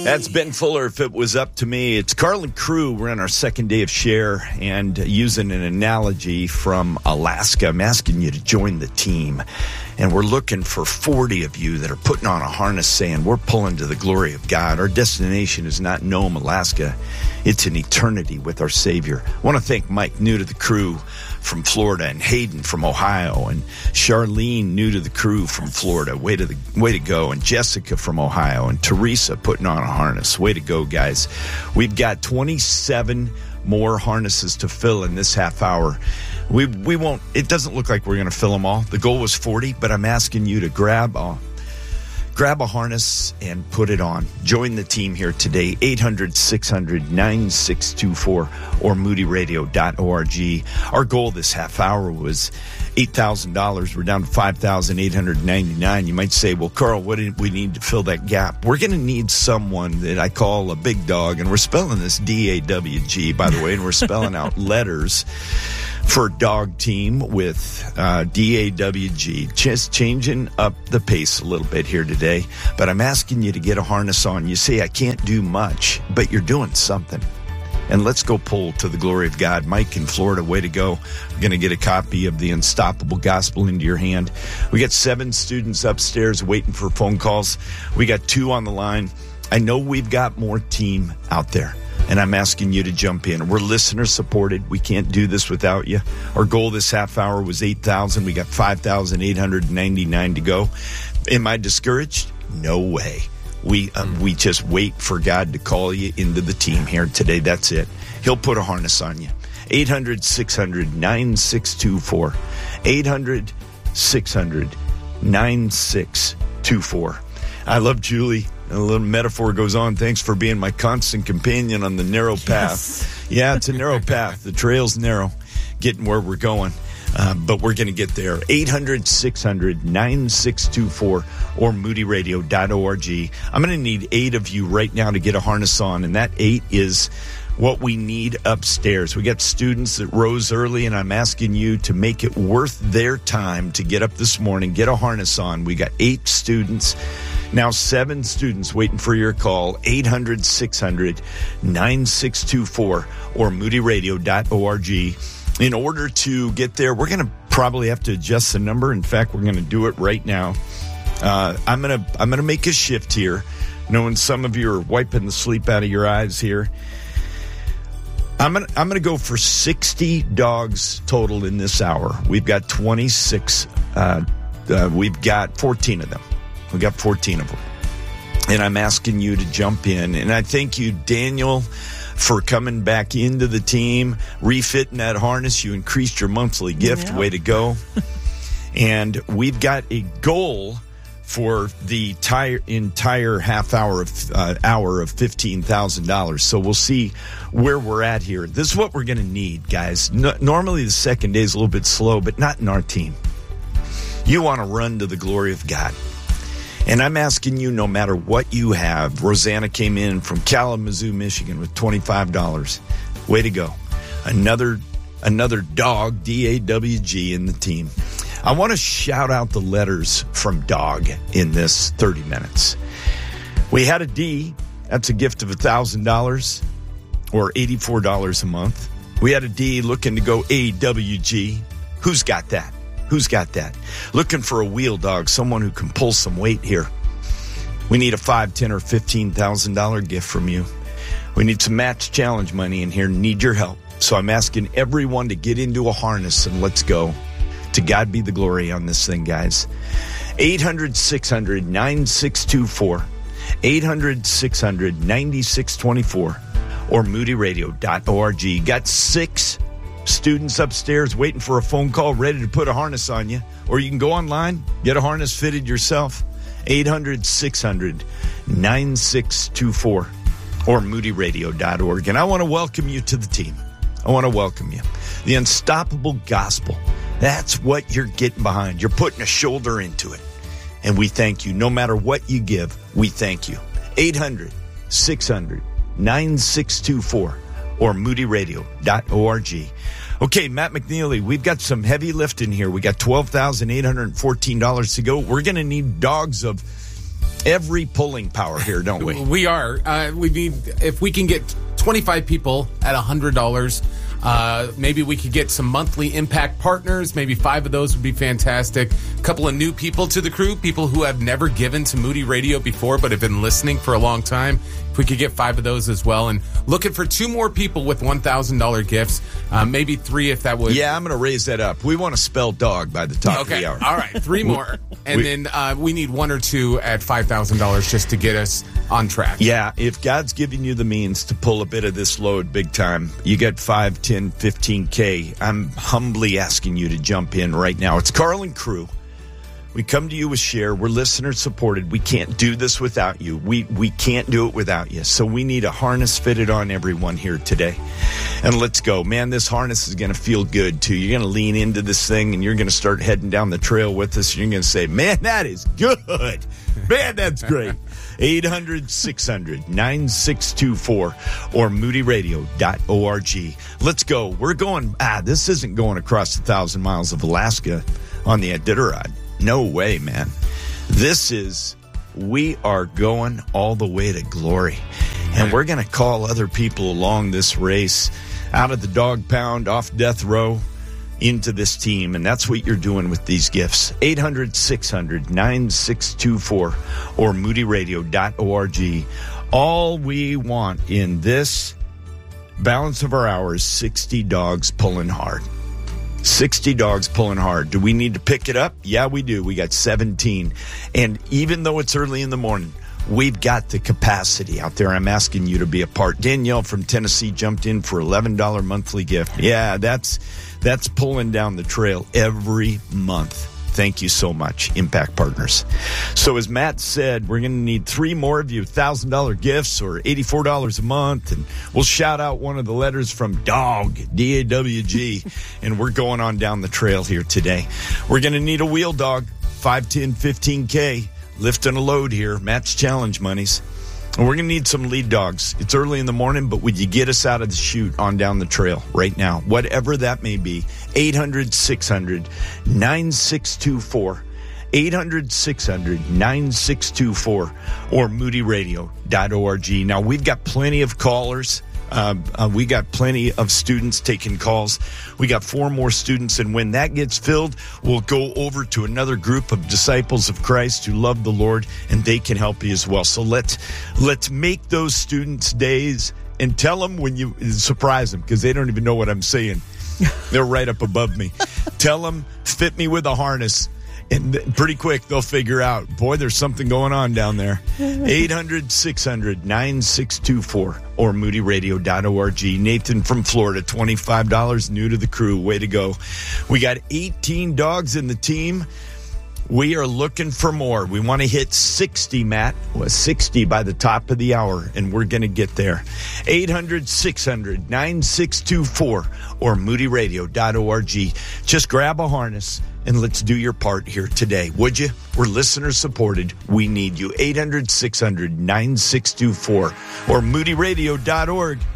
That's Ben Fuller, If It Was Up to Me. It's Carl and Crew. We're on our second day of Share, and using an analogy from Alaska, I'm asking you to join the team. And we're looking for 40 of you that are putting on a harness saying, we're pulling to the glory of God. Our destination is not Nome, Alaska. It's an eternity with our Savior. I want to thank Mike, new to the crew from Florida, and Hayden from Ohio, and Charlene, new to the crew from Florida. Way to go. And Jessica from Ohio, and Teresa putting on a harness. Way to go, guys. We've got 27 more harnesses to fill in this half hour. We won't, it doesn't look like we're going to fill them all. The goal was 40, but I'm asking you to grab a harness and put it on. Join the team here today, 800-600-9624 or moodyradio.org. Our goal this half hour was $8,000. We're down to $5,899. You might say, well, Carl, what do we need to fill that gap? We're going to need someone that I call a big dog, and we're spelling this D-A-W-G, by the way, and we're spelling out letters for dog team with D-A-W-G. Just changing up the pace a little bit here today. But I'm asking you to get a harness on. You say, I can't do much, but you're doing something. And let's go pull to the glory of God. Mike in Florida, way to go. We're going to get a copy of the Unstoppable Gospel into your hand. We got 7 students upstairs waiting for phone calls. We got 2 on the line. I know we've got more team out there, and I'm asking you to jump in. We're listener supported. We can't do this without you. Our goal this half hour was 8,000. We got 5,899 to go. Am I discouraged? No way. We just wait for God to call you into the team here today. That's it. He'll put a harness on you. 800-600-9624. 800-600-9624. I love Julie. A little metaphor goes on. Thanks for being my constant companion on the narrow path. Yes. Yeah, it's a narrow path. The trail's narrow, getting where we're going. But we're going to get there. 800-600-9624 or moodyradio.org. I'm going to need 8 of you right now to get a harness on, and that 8 is what we need upstairs. We got students that rose early, and I'm asking you to make it worth their time to get up this morning, get a harness on. We got 8 students. Now 7 students waiting for your call, 800-600-9624 or moodyradio.org. In order to get there, we're going to probably have to adjust the number. In fact, we're going to do it right now. I'm going to make a shift here, knowing some of you are wiping the sleep out of your eyes here. I'm going to go for 60 dogs total in this hour. We've got 26. We've got 14 of them. We got 14 of them. And I'm asking you to jump in. And I thank you, Daniel, for coming back into the team, refitting that harness. You increased your monthly gift. Yeah. Way to go. And we've got a goal for the entire half hour of $15,000. So we'll see where we're at here. This is what we're going to need, guys. Normally the second day is a little bit slow, but not in our team. You want to run to the glory of God. And I'm asking you, no matter what you have. Rosanna came in from Kalamazoo, Michigan with $25. Way to go. Another dog, D-A-W-G, in the team. I want to shout out the letters from dog in this 30 minutes. We had a D. That's a gift of $1,000 or $84 a month. We had a D looking to go A-W-G. Who's got that? Who's got that? Looking for a wheel dog, someone who can pull some weight here. We need a $5,000, $10,000, or $15,000 gift from you. We need some match challenge money in here. Need your help. So I'm asking everyone to get into a harness and let's go. To God be the glory on this thing, guys. 800-600-9624. 800-600-9624 or moodyradio.org. Got 6 students upstairs waiting for a phone call, ready to put a harness on you. Or you can go online, get a harness fitted yourself. 800-600-9624 or moodyradio.org. And I want to welcome you to the team. I want to welcome you. The Unstoppable Gospel. That's what you're getting behind. You're putting a shoulder into it. And we thank you. No matter what you give, we thank you. 800-600-9624 or moodyradio.org. Okay, Matt McNeely, we've got some heavy lifting here. We got $12,814 to go. We're going to need dogs of every pulling power here, don't we? We are. We need, if we can get 25 people at $100, maybe we could get some monthly impact partners. Maybe 5 of those would be fantastic. A couple of new people to the crew, people who have never given to Moody Radio before but have been listening for a long time. If we could get 5 of those as well. And looking for 2 more people with $1,000 gifts. Maybe 3 if that would. Yeah, I'm going to raise that up. We want to spell dog by the top of the hour. All right, 3 more. And then we need 1 or 2 at $5,000 just to get us on track. Yeah, if God's giving you the means to pull a bit of this load big time, you get 5, 10, 15K. I'm humbly asking you to jump in right now. It's Carl and crew. We come to you with Share. We're listener supported. We can't do this without you. We can't do it without you. So we need a harness fitted on everyone here today. And let's go. Man, this harness is going to feel good too. You're going to lean into this thing and you're going to start heading down the trail with us. You're going to say, man, that is good. Man, that's great. 800-600-9624 or moodyradio.org. Let's go. We're going, this isn't going across 1,000 miles of Alaska on the Iditarod. No way, man. We are going all the way to glory. And we're going to call other people along this race out of the dog pound, off death row, into this team. And that's what you're doing with these gifts. 800-600-9624 or moodyradio.org. All we want in this balance of our hours, 60 dogs pulling hard. 60 dogs pulling hard. Do we need to pick it up? Yeah, we do. We got 17. And even though it's early in the morning, we've got the capacity out there. I'm asking you to be a part. Danielle from Tennessee jumped in for $11 monthly gift. Yeah, that's pulling down the trail every month. Thank you so much, Impact Partners. So as Matt said, we're going to need 3 more of you, $1,000 gifts or $84 a month. And we'll shout out one of the letters from DAWG, D-A-W-G. And we're going on down the trail here today. We're going to need a wheel dog, 5, 10, 15K, lifting a load here, Matt's challenge monies. And we're going to need some lead dogs. It's early in the morning, but would you get us out of the chute on down the trail right now? Whatever that may be. 800-600-9624. 800-600-9624 or moodyradio.org. Now, we've got plenty of callers. We got plenty of students taking calls. We got 4 more students, and when that gets filled, we'll go over to another group of disciples of Christ who love the Lord, and they can help you as well. So let's make those students' days and tell them when you surprise them, because they don't even know what I'm saying. They're right up above me. Tell them, fit me with a harness. And pretty quick, they'll figure out, boy, there's something going on down there. 800-600-9624 or moodyradio.org. Nathan from Florida, $25, new to the crew. Way to go. We got 18 dogs in the team. We are looking for more. We want to hit 60, Matt. 60 by the top of the hour, and we're going to get there. 800-600-9624 or moodyradio.org. Just grab a harness and let's do your part here today, would you? We're listener supported. We need you. 800-600-9624 or moodyradio.org.